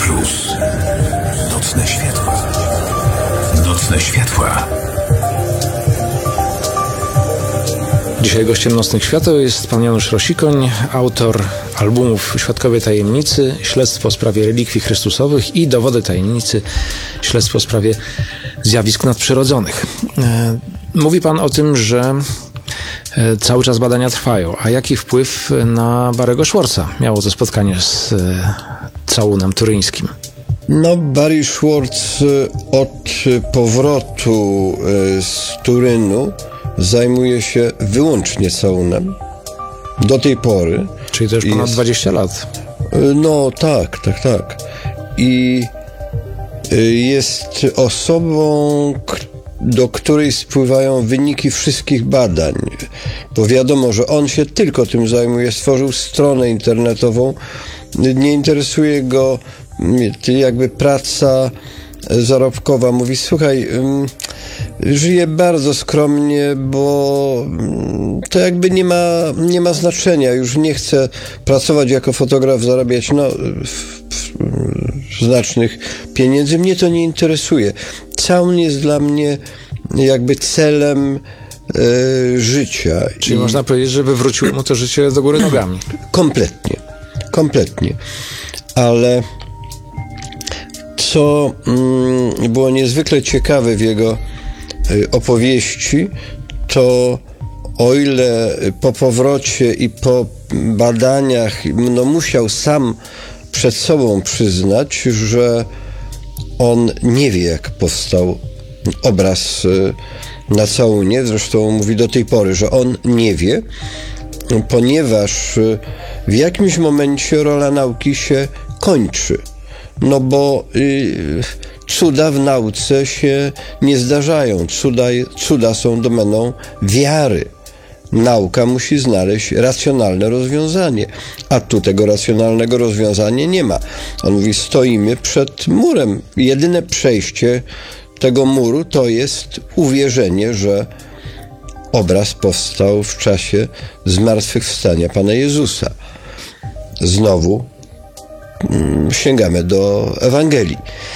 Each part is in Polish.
Plus. Nocne światła. Nocne światła. Dzisiaj gościem Nocnych Świateł jest pan Janusz Rosikoń, autor albumów Świadkowie Tajemnicy, Śledztwo w sprawie relikwii chrystusowych i Dowody tajemnicy, Śledztwo w sprawie zjawisk nadprzyrodzonych. Mówi pan o tym, że cały czas badania trwają. A jaki wpływ na Barry'ego Schwartza miało to spotkanie z całunem turyńskim? No, Barry Schwartz od powrotu z Turynu zajmuje się wyłącznie całunem. Do tej pory. Czyli to już ponad 20 lat. No tak. I jest osobą, do której spływają wyniki wszystkich badań. Bo wiadomo, że on się tylko tym zajmuje. Stworzył stronę internetową. Nie interesuje go jakby praca zarobkowa. Mówi, słuchaj, żyję bardzo skromnie, bo to jakby nie ma znaczenia. Już nie chcę pracować jako fotograf, zarabiać znacznych pieniędzy. Mnie to nie interesuje. Całun jest dla mnie jakby celem życia. Czyli można powiedzieć, że wywróciło mu to życie do góry nogami. Kompletnie. Ale co było niezwykle ciekawe w jego opowieści, to o ile po powrocie i po badaniach musiał sam przed sobą przyznać, że on nie wie, jak powstał obraz na całunie. Zresztą mówi do tej pory, że on nie wie, ponieważ w jakimś momencie rola nauki się kończy. No bo cuda w nauce się nie zdarzają. Cuda są domeną wiary. Nauka musi znaleźć racjonalne rozwiązanie, a tu tego racjonalnego rozwiązania nie ma. On mówi, stoimy przed murem. Jedyne przejście tego muru to jest uwierzenie, że obraz powstał w czasie zmartwychwstania Pana Jezusa. Znowu sięgamy do Ewangelii.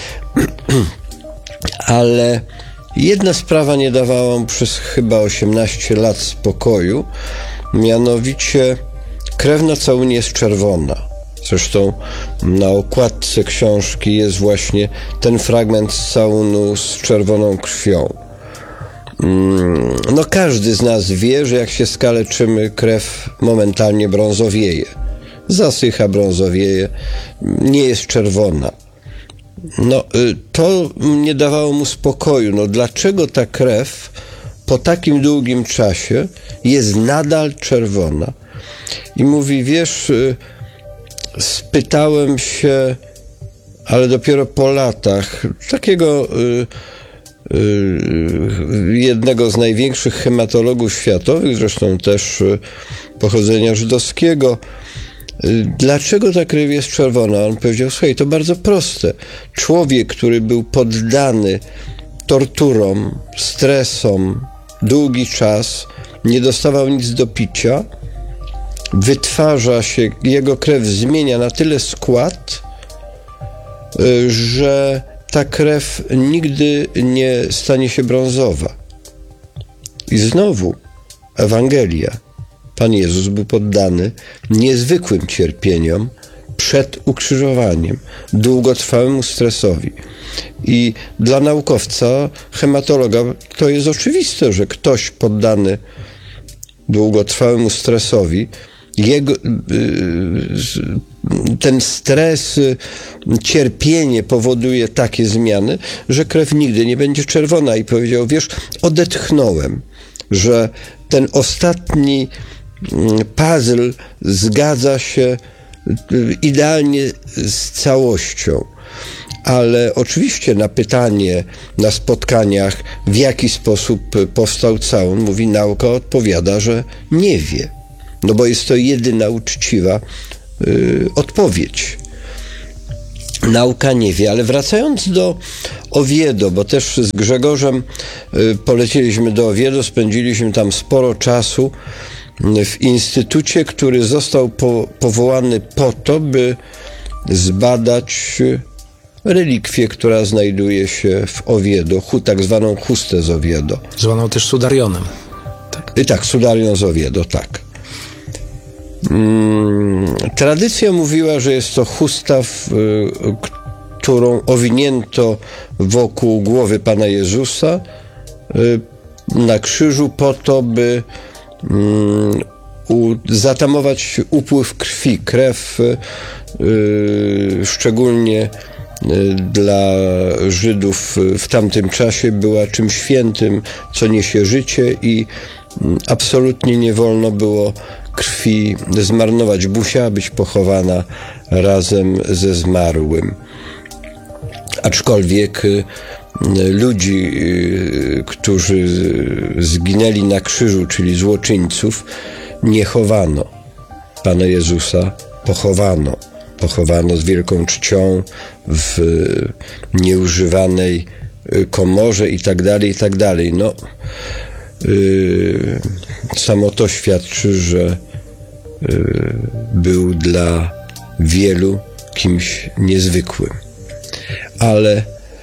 Ale jedna sprawa nie dawała mu przez chyba 18 lat spokoju, mianowicie krew na całunie jest czerwona. Zresztą na okładce książki jest właśnie ten fragment z całunu z czerwoną krwią. No każdy z nas wie, że jak się skaleczymy, krew momentalnie brązowieje. Zasycha, brązowieje, nie jest czerwona. No, to nie dawało mu spokoju. No, dlaczego ta krew po takim długim czasie jest nadal czerwona? I mówi, wiesz, spytałem się, ale dopiero po latach, takiego jednego z największych hematologów światowych, zresztą też pochodzenia żydowskiego, dlaczego ta krew jest czerwona? On powiedział, słuchaj, to bardzo proste. Człowiek, który był poddany torturom, stresom, długi czas, nie dostawał nic do picia, wytwarza się, jego krew zmienia na tyle skład, że ta krew nigdy nie stanie się brązowa. I znowu Ewangelia. Pan Jezus był poddany niezwykłym cierpieniom przed ukrzyżowaniem, długotrwałemu stresowi. I dla naukowca, hematologa, to jest oczywiste, że ktoś poddany długotrwałemu stresowi, ten stres, cierpienie powoduje takie zmiany, że krew nigdy nie będzie czerwona. I powiedział, wiesz, odetchnąłem, że ten ostatni puzzle zgadza się idealnie z całością. Ale oczywiście na pytanie na spotkaniach, w jaki sposób powstał całun, mówi, nauka odpowiada, że nie wie. No bo jest to jedyna uczciwa odpowiedź. Nauka nie wie, ale wracając do Oviedo, bo też z Grzegorzem polecieliśmy do Oviedo, spędziliśmy tam sporo czasu w instytucie, który został powołany po to, by zbadać relikwię, która znajduje się w Oviedo, tak zwaną chustę z Oviedo. Zwaną też Sudarionem. Tak, Sudarion z Oviedo, tak. Tradycja mówiła, że jest to chusta, którą owinięto wokół głowy Pana Jezusa na krzyżu po to, by zatamować upływ krwi. Krew szczególnie dla Żydów w tamtym czasie była czymś świętym, co niesie życie i absolutnie nie wolno było krwi zmarnować. Musiała być pochowana razem ze zmarłym. Aczkolwiek ludzi, którzy zginęli na krzyżu, czyli złoczyńców, nie chowano. Pana Jezusa pochowano. Pochowano z wielką czcią w nieużywanej komorze i tak dalej. No, samo to świadczy, że był dla wielu kimś niezwykłym. Ale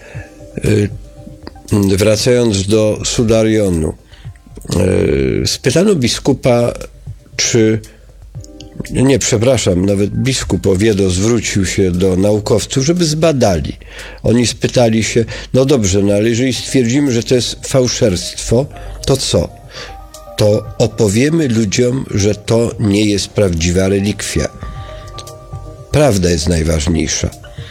wracając do Sudarionu, spytano biskupa, nawet biskup Oviedo zwrócił się do naukowców, żeby zbadali. Oni spytali się, no dobrze, ale jeżeli stwierdzimy, że to jest fałszerstwo, to co? To opowiemy ludziom, że to nie jest prawdziwa relikwia. Prawda jest najważniejsza.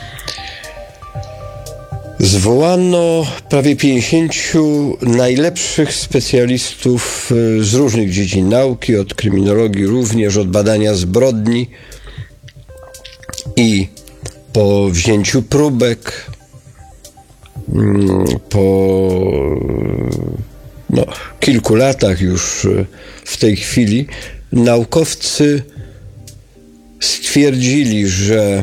Zwołano prawie 50 najlepszych specjalistów z różnych dziedzin nauki, od kryminologii również, od badania zbrodni, i po wzięciu próbek, po kilku latach już w tej chwili, naukowcy stwierdzili, że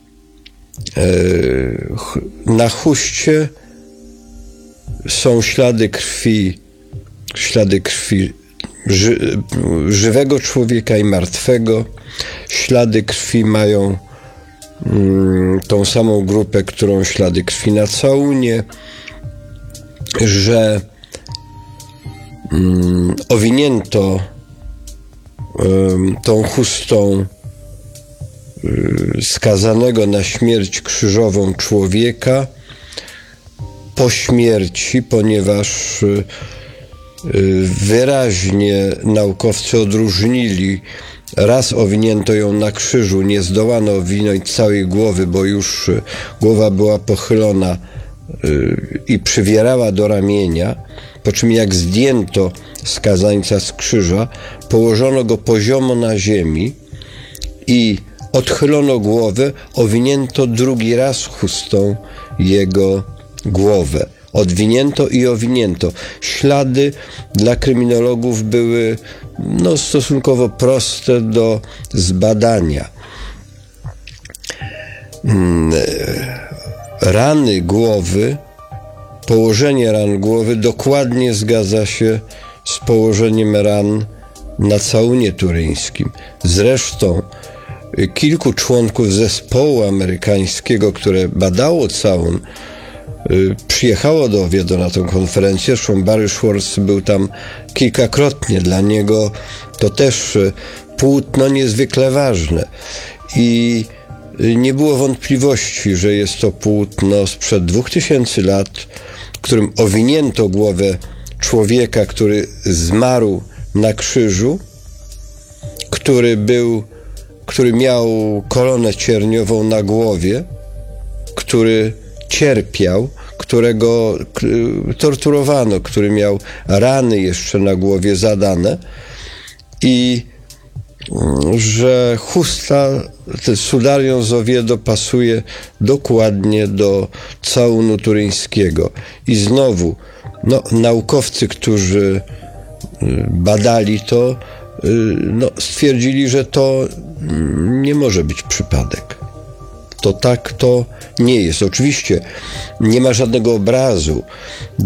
na chuście są ślady krwi żywego człowieka i martwego. Ślady krwi mają tą samą grupę, którą ślady krwi na całunie, że owinięto tą chustą skazanego na śmierć krzyżową człowieka po śmierci, ponieważ wyraźnie naukowcy odróżnili: raz owinięto ją na krzyżu, nie zdołano owinąć całej głowy, bo już głowa była pochylona i przywierała do ramienia, po czym jak zdjęto skazańca z krzyża, położono go poziomo na ziemi i odchylono głowę, owinięto drugi raz chustą jego głowę. Odwinięto i owinięto. Ślady dla kryminologów były stosunkowo proste do zbadania. Rany głowy, położenie ran głowy dokładnie zgadza się z położeniem ran na całunie turyńskim. Zresztą kilku członków zespołu amerykańskiego, które badało całun, przyjechało do Oviedo na tę konferencję. Zresztą Barry Schwartz był tam kilkakrotnie. Dla niego to też płótno niezwykle ważne. I nie było wątpliwości, że jest to płótno sprzed 2000 lat, którym owinięto głowę człowieka, który zmarł na krzyżu, który miał koronę cierniową na głowie, który cierpiał, którego torturowano, który miał rany jeszcze na głowie zadane, i że chusta, ten Sudarion z Oviedo, pasuje dokładnie do całunu turyńskiego. I znowu naukowcy, którzy badali to, stwierdzili, że to nie może być przypadek. To tak to nie jest. Oczywiście nie ma żadnego obrazu